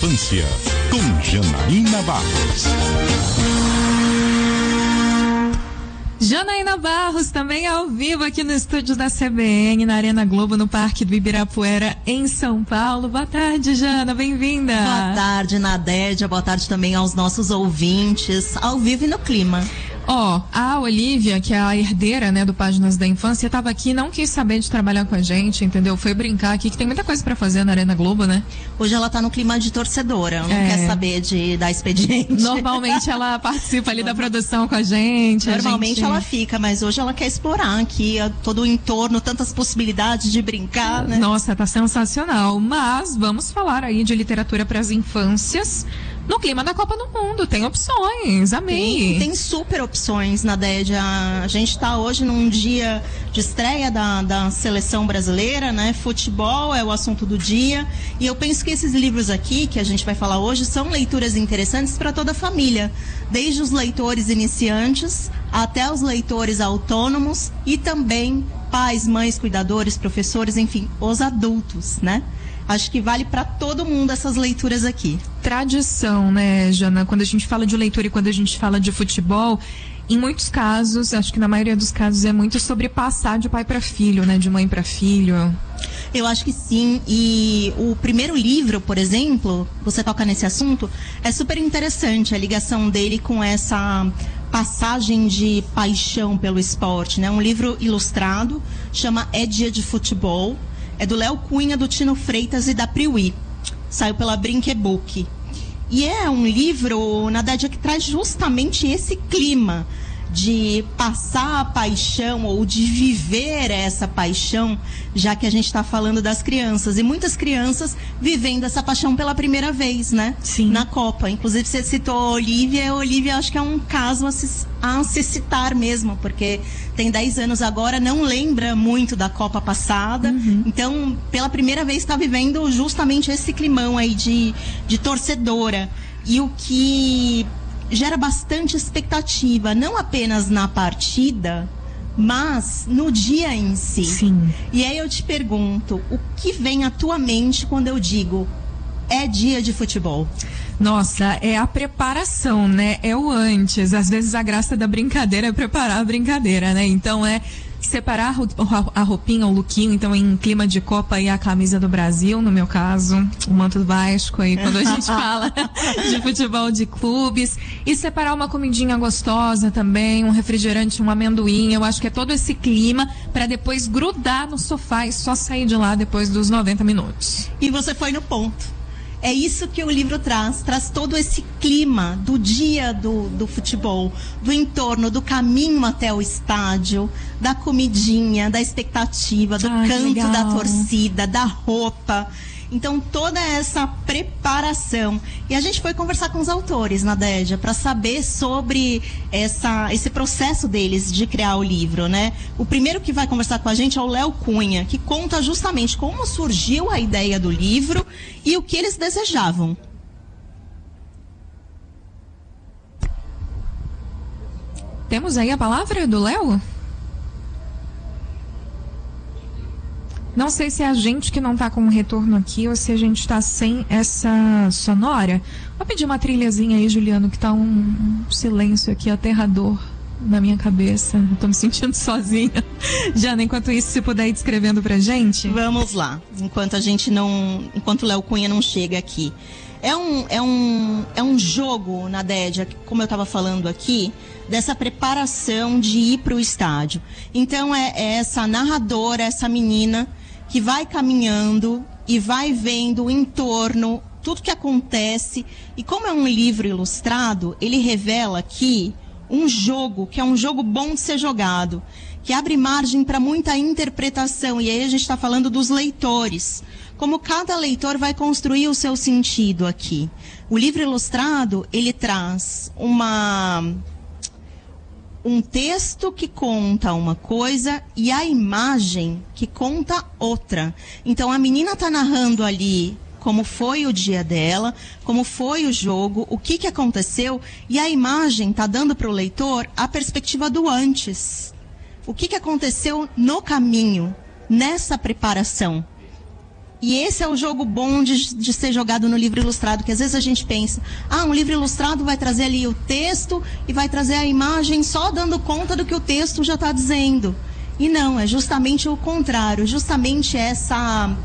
infância, com Janaína Barros. Janaína Barros, também ao vivo aqui no estúdio da CBN, na Arena Globo, no Parque do Ibirapuera, em São Paulo. Boa tarde, Jana, bem-vinda. Boa tarde, Nadédia, boa tarde também aos nossos ouvintes, ao vivo e no clima. A Olivia, que é a herdeira, né, do Páginas da Infância, estava aqui e não quis saber de trabalhar com a gente, entendeu? Foi brincar aqui, que tem muita coisa pra fazer na Arena Globo, né? Hoje ela tá no clima de torcedora, não quer saber de dar expediente. Normalmente ela participa ali da produção com a gente. Normalmente ela fica, mas hoje ela quer explorar aqui todo o entorno, tantas possibilidades de brincar, né? Nossa, tá sensacional. Mas vamos falar aí de literatura para as infâncias. No clima da Copa do Mundo, tem opções, amei. Tem super opções, Nadédia. A gente tá hoje num dia de estreia da seleção brasileira, né? Futebol é o assunto do dia. E eu penso que esses livros aqui, que a gente vai falar hoje, são leituras interessantes para toda a família. Desde os leitores iniciantes até os leitores autônomos e também pais, mães, cuidadores, professores, enfim, os adultos, né? Acho que vale para todo mundo essas leituras aqui. Tradição, né, Jana? Quando a gente fala de leitura e quando a gente fala de futebol, em muitos casos, acho que na maioria dos casos é muito sobre passar de pai para filho, né? De mãe para filho. Eu acho que sim, e o primeiro livro, por exemplo, você toca nesse assunto, é super interessante a ligação dele com essa passagem de paixão pelo esporte, né? Um livro ilustrado, chama É Dia de Futebol. É do Léo Cunha, do Tino Freitas e da Priui. Saiu pela Brinquebook. E é um livro, Nadédia, que traz justamente esse clima de passar a paixão ou de viver essa paixão, já que a gente está falando das crianças. E muitas crianças vivendo essa paixão pela primeira vez, né? Sim. Na Copa. Inclusive, você citou a Olivia. A Olivia, acho que é um caso a se citar mesmo, porque tem 10 anos agora, não lembra muito da Copa passada. Uhum. Então, pela primeira vez, está vivendo justamente esse climão aí de torcedora. E o que gera bastante expectativa, não apenas na partida, mas no dia em si. Sim. E aí eu te pergunto, o que vem à tua mente quando eu digo é dia de futebol? Nossa, é a preparação, né? É o antes. Às vezes a graça da brincadeira é preparar a brincadeira, né? Então é separar a roupinha, o lookinho, então em clima de Copa e a camisa do Brasil, no meu caso, o manto do Vasco aí, quando a gente fala de futebol de clubes, e separar uma comidinha gostosa também, um refrigerante, um amendoim. Eu acho que é todo esse clima para depois grudar no sofá e só sair de lá depois dos 90 minutos. E você foi no ponto. É isso que o livro traz todo esse clima do dia do futebol, do entorno, do caminho até o estádio, da comidinha, da expectativa, do canto da torcida, da roupa. Então, toda essa preparação. E a gente foi conversar com os autores, Nadédia, para saber sobre esse processo deles de criar o livro, né? O primeiro que vai conversar com a gente é o Léo Cunha, que conta justamente como surgiu a ideia do livro e o que eles desejavam. Temos aí a palavra do Léo? Não sei se é a gente que não tá com um retorno aqui ou se a gente tá sem essa sonora. Vou pedir uma trilhazinha aí, Juliano, que tá um silêncio aqui aterrador na minha cabeça. Eu tô me sentindo sozinha. Jana, enquanto isso, se puder ir descrevendo pra gente. Vamos lá, enquanto o Léo Cunha não chega aqui. É um jogo, Nadédia, como eu estava falando aqui, dessa preparação de ir para o estádio. Então é essa narradora, essa menina que vai caminhando e vai vendo o entorno, tudo que acontece. E como é um livro ilustrado, ele revela aqui um jogo, que é um jogo bom de ser jogado, que abre margem para muita interpretação. E aí a gente está falando dos leitores. Como cada leitor vai construir o seu sentido aqui. O livro ilustrado, ele traz um texto que conta uma coisa e a imagem que conta outra. Então a menina está narrando ali como foi o dia dela, como foi o jogo, o que aconteceu, e a imagem está dando para o leitor a perspectiva do antes. O que aconteceu no caminho, nessa preparação. E esse é o jogo bom de ser jogado no livro ilustrado, que às vezes a gente pensa, um livro ilustrado vai trazer ali o texto e vai trazer a imagem só dando conta do que o texto já está dizendo. E não, é justamente o contrário, justamente essa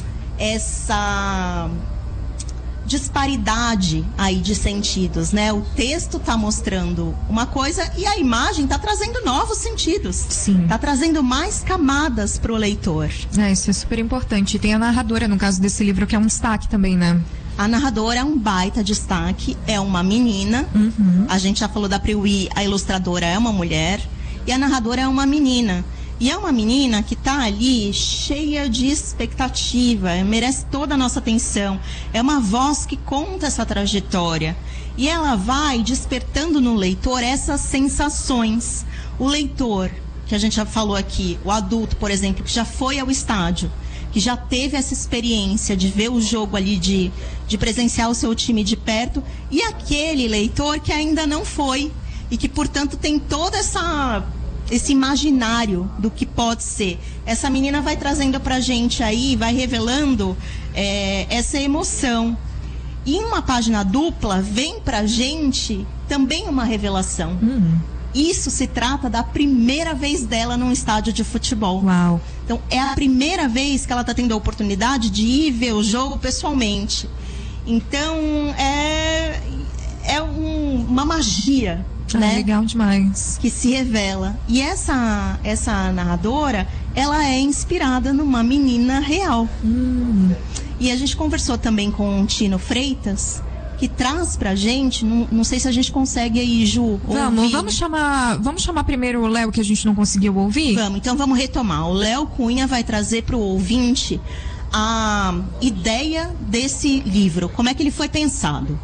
disparidade aí de sentidos, né? O texto está mostrando uma coisa e a imagem está trazendo novos sentidos. Sim. Está trazendo mais camadas para o leitor. Isso é super importante. E tem a narradora, no caso desse livro, que é um destaque também, né? A narradora é um baita destaque, é uma menina. A gente já falou da Priui, a ilustradora é uma mulher. E a narradora é uma menina. E é uma menina que está ali cheia de expectativa, merece toda a nossa atenção. É uma voz que conta essa trajetória. E ela vai despertando no leitor essas sensações. O leitor, que a gente já falou aqui, o adulto, por exemplo, que já foi ao estádio, que já teve essa experiência de ver o jogo ali, de presenciar o seu time de perto, e aquele leitor que ainda não foi e que, portanto, tem toda esse imaginário do que pode ser. Essa menina vai trazendo pra gente aí, vai revelando essa emoção. E em uma página dupla, vem pra gente também uma revelação. Isso se trata da primeira vez dela num estádio de futebol. Uau. Então, é a primeira vez que ela está tendo a oportunidade de ir ver o jogo pessoalmente. Então, uma magia, né? Legal demais. Que se revela. E essa narradora, ela é inspirada numa menina real. E a gente conversou também com o Tino Freitas, que traz pra gente, não sei se a gente consegue aí, Ju, ouvir. Vamos chamar primeiro o Léo, que a gente não conseguiu ouvir? Então vamos retomar. O Léo Cunha vai trazer pro ouvinte a ideia desse livro, como é que ele foi pensado.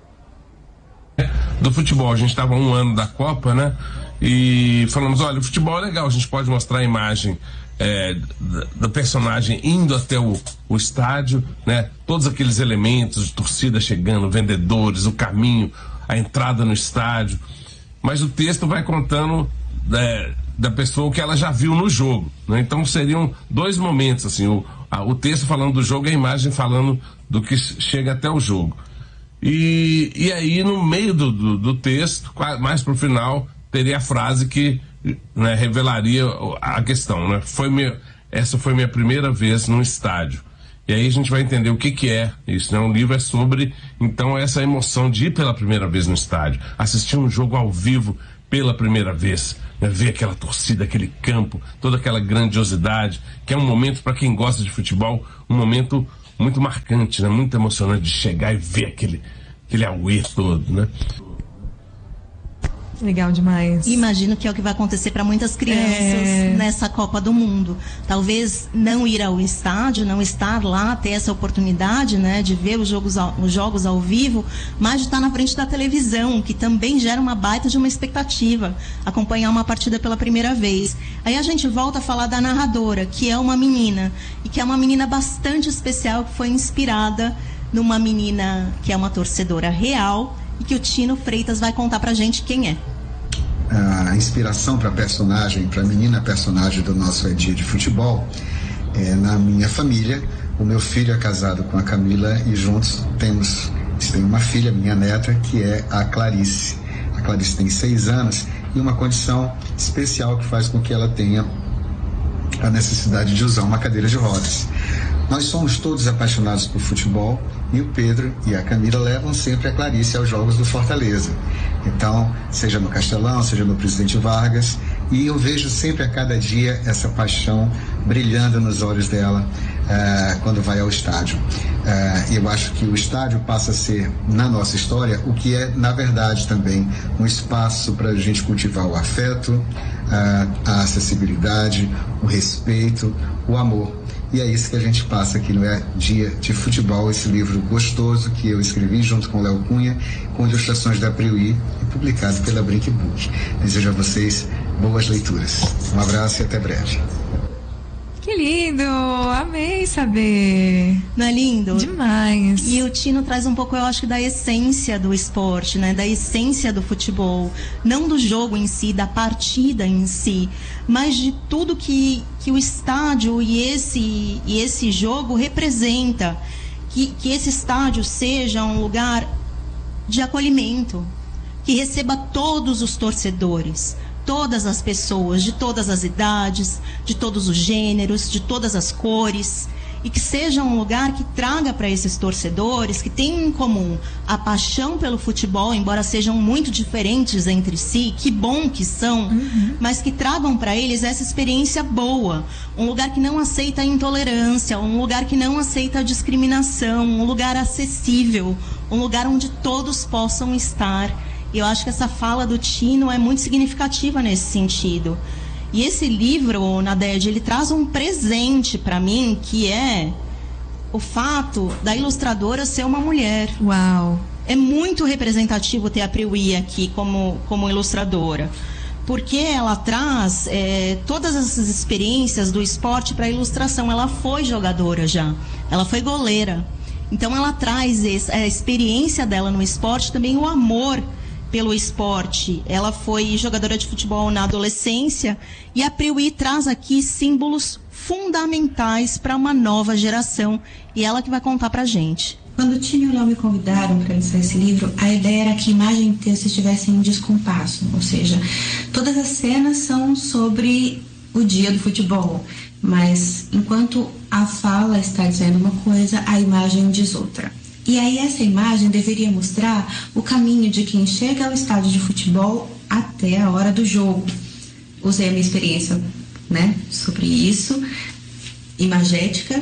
Do futebol, a gente estava 1 ano da Copa, né? E falamos, olha, o futebol é legal, a gente pode mostrar a imagem do personagem indo até o estádio, né? Todos aqueles elementos de torcida chegando, vendedores, o caminho, a entrada no estádio. Mas o texto vai contando da pessoa que ela já viu no jogo, né? Então seriam 2 momentos, assim, o texto falando do jogo e a imagem falando do que chega até o jogo. E aí, no meio do texto, mais pro final, teria a frase que, né, revelaria a questão, né? Essa foi minha primeira vez num estádio. E aí a gente vai entender o que é isso, né? Um livro é sobre, então, essa emoção de ir pela primeira vez no estádio, assistir um jogo ao vivo pela primeira vez, né? Ver aquela torcida, aquele campo, toda aquela grandiosidade, que é um momento, para quem gosta de futebol, um momento muito marcante, né? Muito emocionante de chegar e ver aquele auê todo, né? Legal demais. Imagino que é o que vai acontecer para muitas crianças nessa Copa do Mundo. Talvez não ir ao estádio, não estar lá, ter essa oportunidade, né, de ver os jogos ao vivo, mas de estar na frente da televisão, que também gera uma baita de uma expectativa, acompanhar uma partida pela primeira vez. Aí a gente volta a falar da narradora, que é uma menina, e que é uma menina bastante especial, que foi inspirada numa menina que é uma torcedora real, e que o Tino Freitas vai contar pra gente quem é. A inspiração para a menina personagem do nosso dia de futebol é na minha família. O meu filho é casado com a Camila e juntos tem uma filha, minha neta, que é a Clarice. A Clarice tem 6 anos e uma condição especial que faz com que ela tenha a necessidade de usar uma cadeira de rodas. Nós somos todos apaixonados por futebol e o Pedro e a Camila levam sempre a Clarice aos jogos do Fortaleza. Então, seja no Castelão, seja no Presidente Vargas, e eu vejo sempre a cada dia essa paixão brilhando nos olhos dela quando vai ao estádio. Eu acho que o estádio passa a ser, na nossa história, o que é, na verdade, também um espaço para a gente cultivar o afeto, a acessibilidade, o respeito, o amor. E é isso que a gente passa aqui no Dia de Futebol, esse livro gostoso que eu escrevi junto com o Léo Cunha, com ilustrações da Priui e publicado pela Brink Book. Desejo a vocês boas leituras. Um abraço e até breve. Que lindo! Amei saber. Não é lindo? Demais. E o Tino traz um pouco, eu acho que da essência do esporte, né? Da essência do futebol. Não do jogo em si, da partida em si, mas de tudo que o estádio e esse jogo representa. Que esse estádio seja um lugar de acolhimento, que receba todos os torcedores, todas as pessoas, de todas as idades, de todos os gêneros, de todas as cores, e que seja um lugar que traga para esses torcedores, que tenham em comum a paixão pelo futebol, embora sejam muito diferentes entre si, que bom que são, mas que tragam para eles essa experiência boa, um lugar que não aceita a intolerância, um lugar que não aceita a discriminação, um lugar acessível, um lugar onde todos possam estar. E eu acho que essa fala do Tino é muito significativa nesse sentido. E esse livro, Nadege, ele traz um presente para mim, que é o fato da ilustradora ser uma mulher. Uau! É muito representativo ter a Priui aqui como ilustradora, porque ela traz todas essas experiências do esporte para a ilustração. Ela foi jogadora já, ela foi goleira. Então ela traz a experiência dela no esporte, também o amor pelo esporte. Ela foi jogadora de futebol na adolescência e a Priui traz aqui símbolos fundamentais para uma nova geração, e ela que vai contar pra gente. Quando o Tino e o Léo me convidaram para ilustrar esse livro, a ideia era que imagem e texto estivessem em descompasso, ou seja, todas as cenas são sobre o dia do futebol, mas enquanto a fala está dizendo uma coisa, a imagem diz outra. E aí essa imagem deveria mostrar o caminho de quem chega ao estádio de futebol até a hora do jogo. Usei a minha experiência, né, sobre isso, imagética,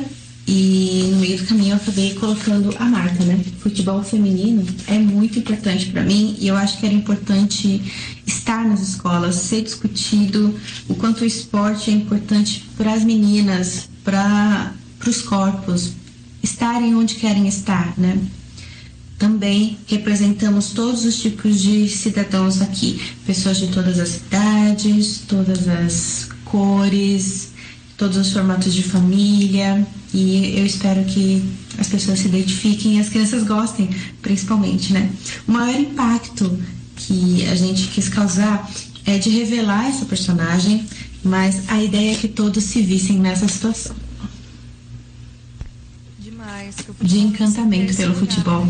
e no meio do caminho eu acabei colocando a marca, né? Futebol feminino é muito importante para mim, e eu acho que era importante estar nas escolas, ser discutido o quanto o esporte é importante para as meninas, para os corpos estarem onde querem estar, né? Também representamos todos os tipos de cidadãos aqui, pessoas de todas as idades, todas as cores, todos os formatos de família, e eu espero que as pessoas se identifiquem e as crianças gostem, principalmente, né? O maior impacto que a gente quis causar é de revelar essa personagem, mas a ideia é que todos se vissem nessa situação. De encantamento pelo futebol.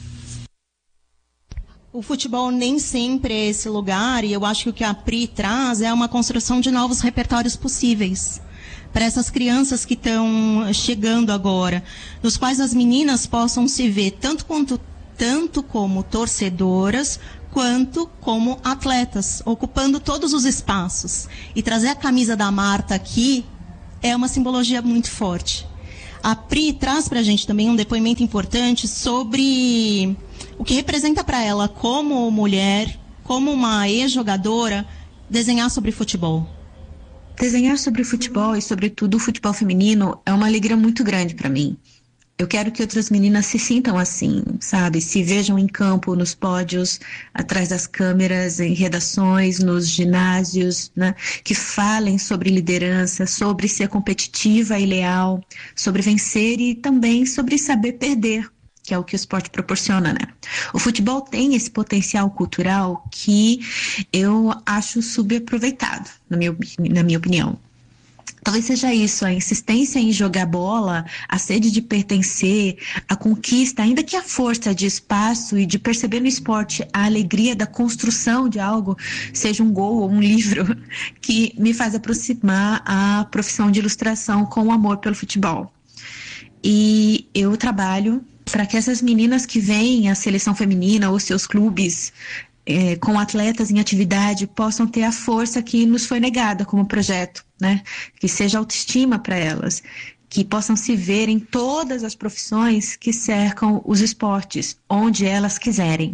O futebol nem sempre é esse lugar, e eu acho que o que a Pri traz é uma construção de novos repertórios possíveis para essas crianças que estão chegando agora, nos quais as meninas possam se ver tanto como torcedoras quanto como atletas, ocupando todos os espaços. E trazer a camisa da Marta aqui é uma simbologia muito forte. A Pri traz para a gente também um depoimento importante sobre o que representa para ela, como mulher, como uma ex-jogadora, desenhar sobre futebol. Desenhar sobre futebol e, sobretudo, o futebol feminino é uma alegria muito grande para mim. Eu quero que outras meninas se sintam assim, sabe? Se vejam em campo, nos pódios, atrás das câmeras, em redações, nos ginásios, né? Que falem sobre liderança, sobre ser competitiva e leal, sobre vencer e também sobre saber perder, que é o que o esporte proporciona, né? O futebol tem esse potencial cultural que eu acho subaproveitado, na minha opinião. Talvez seja isso, a insistência em jogar bola, a sede de pertencer, a conquista, ainda que a força de espaço e de perceber no esporte a alegria da construção de algo, seja um gol ou um livro, que me faz aproximar a profissão de ilustração com o amor pelo futebol. E eu trabalho para que essas meninas que vêm à seleção feminina ou seus clubes com atletas em atividade possam ter a força que nos foi negada como projeto, né? Que seja autoestima para elas, que possam se ver em todas as profissões que cercam os esportes, onde elas quiserem.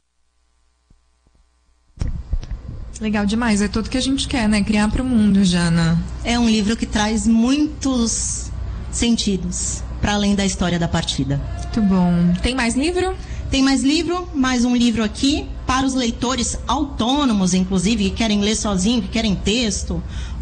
Legal demais, é tudo que a gente quer, né? Criar para o mundo, Jana. É um livro que traz muitos sentidos, para além da história da partida. Muito bom. Tem mais livro? Tem mais livro, mais um livro aqui, para os leitores autônomos, inclusive, que querem ler sozinho, que querem texto.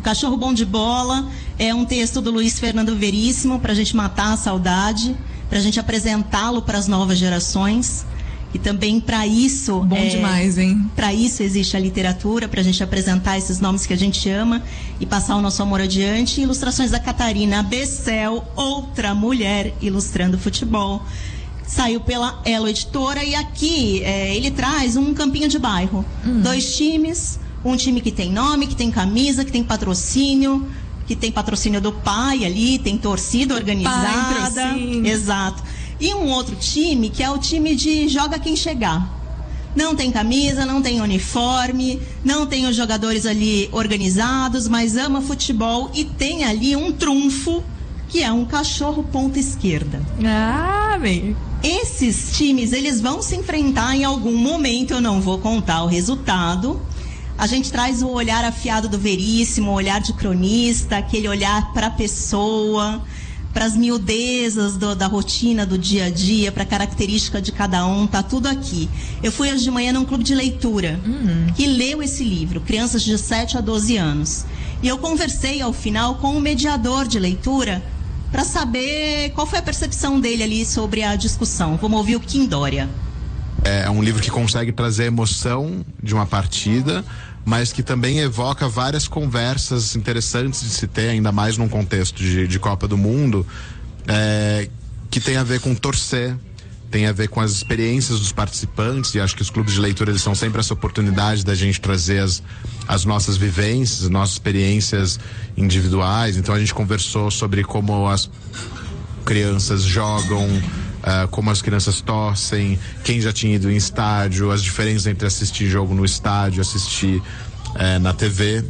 O Cachorro Bom de Bola é um texto do Luiz Fernando Veríssimo para a gente matar a saudade, para a gente apresentá-lo para as novas gerações. E também para isso... Bom demais, hein? Para isso existe a literatura, para a gente apresentar esses nomes que a gente ama e passar o nosso amor adiante. Ilustrações da Catarina Bessel, outra mulher ilustrando futebol. Saiu pela Elo Editora e aqui ele traz um campinho de bairro. 2 times, um time que tem nome, que tem camisa, que tem patrocínio do pai ali, tem torcida organizada. Pai, exato. E um outro time que é o time de joga quem chegar. Não tem camisa, não tem uniforme, não tem os jogadores ali organizados, mas ama futebol e tem ali um trunfo, que é um cachorro ponta esquerda. Ah, bem. Esses times, eles vão se enfrentar em algum momento, eu não vou contar o resultado. A gente traz o olhar afiado do Veríssimo, o olhar de cronista, aquele olhar para a pessoa, para as miudezas da rotina, do dia a dia, para a característica de cada um, tá tudo aqui. Eu fui hoje de manhã num clube de leitura que leu esse livro, crianças de 7 a 12 anos. E eu conversei ao final com o mediador de leitura para saber qual foi a percepção dele ali sobre a discussão. Vamos ouvir o Kim Dória. É um livro que consegue trazer a emoção de uma partida, mas que também evoca várias conversas interessantes de se ter, ainda mais num contexto de Copa do Mundo, que tem a ver com torcer, tem a ver com as experiências dos participantes, e acho que os clubes de leitura eles são sempre essa oportunidade da gente trazer as nossas vivências, as nossas experiências individuais. Então a gente conversou sobre como as crianças jogam, como as crianças torcem, quem já tinha ido em estádio, as diferenças entre assistir jogo no estádio, assistir na TV.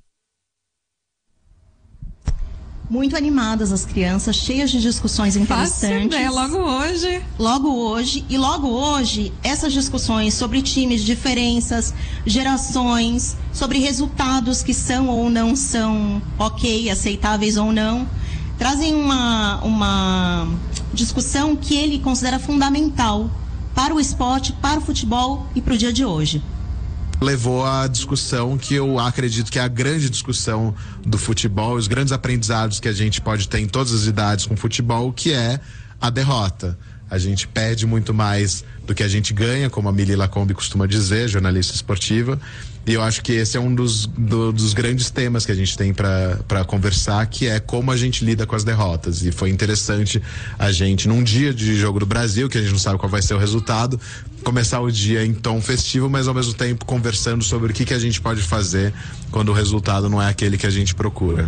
Muito animadas as crianças, cheias de discussões interessantes. Fácil, logo hoje. Logo hoje, essas discussões sobre times, diferenças, gerações, sobre resultados que são ou não são ok, aceitáveis ou não, trazem uma discussão que ele considera fundamental para o esporte, para o futebol e para o dia de hoje. Levou à discussão que eu acredito que é a grande discussão do futebol, os grandes aprendizados que a gente pode ter em todas as idades com o futebol, que é a derrota. A gente perde muito mais do que a gente ganha, como a Mili Lacombe costuma dizer, jornalista esportiva. E eu acho que esse é um dos grandes temas que a gente tem para conversar, que é como a gente lida com as derrotas. E foi interessante a gente, num dia de jogo do Brasil, que a gente não sabe qual vai ser o resultado, começar o dia em tom festivo, mas ao mesmo tempo conversando sobre o que a gente pode fazer quando o resultado não é aquele que a gente procura.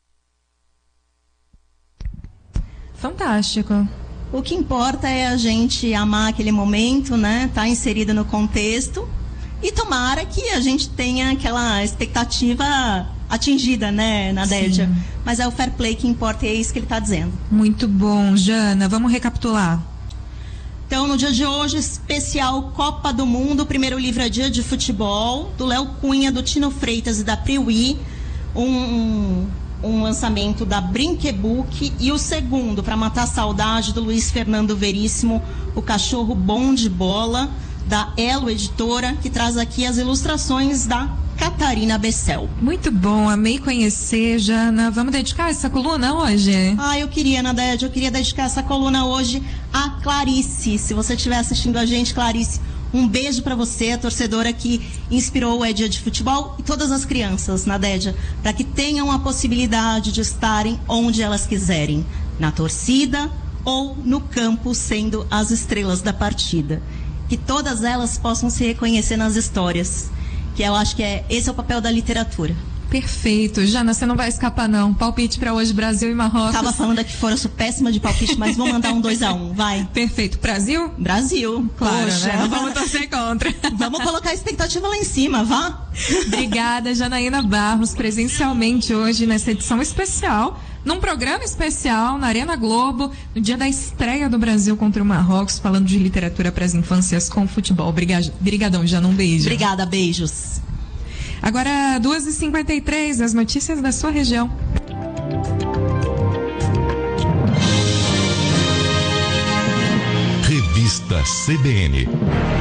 Fantástico. O que importa é a gente amar aquele momento, né? Tá inserido no contexto e tomara que a gente tenha aquela expectativa atingida, né, Nadédia? Mas é o fair play que importa e é isso que ele está dizendo. Muito bom, Jana. Vamos recapitular. Então, no dia de hoje, especial Copa do Mundo, o primeiro livro é Dia de Futebol, do Léo Cunha, do Tino Freitas e da Priui, um lançamento da Brinquebook, e o segundo, para matar a saudade, do Luiz Fernando Veríssimo, O Cachorro Bom de Bola, da Elo Editora, que traz aqui as ilustrações da Catarina Bessel. Muito bom, amei conhecer, Jana. Vamos dedicar essa coluna hoje? Eu queria, Nadédia, eu queria dedicar essa coluna hoje a Clarice. Se você estiver assistindo a gente, Clarice, um beijo para você, a torcedora que inspirou o Dia de Futebol e todas as crianças, Nadédia, para que tenham a possibilidade de estarem onde elas quiserem, na torcida ou no campo, sendo as estrelas da partida. Que todas elas possam se reconhecer nas histórias, que eu acho que esse é o papel da literatura. Perfeito. Jana, você não vai escapar não. Palpite para hoje, Brasil e Marrocos. Tava falando aqui fora, eu sou péssima de palpite, mas vou mandar um 2-1, vai. Perfeito. Brasil? Brasil. Claro, poxa, né? Não vamos torcer contra. Vamos colocar a expectativa lá em cima, vá. Obrigada, Janaína Barros, presencialmente hoje nessa edição especial, num programa especial na Arena Globo, no dia da estreia do Brasil contra o Marrocos, falando de literatura para as infâncias com futebol. Brigadão, Jana, um beijo. Obrigada, beijos. Agora, 2h53, as notícias da sua região. Revista CBN.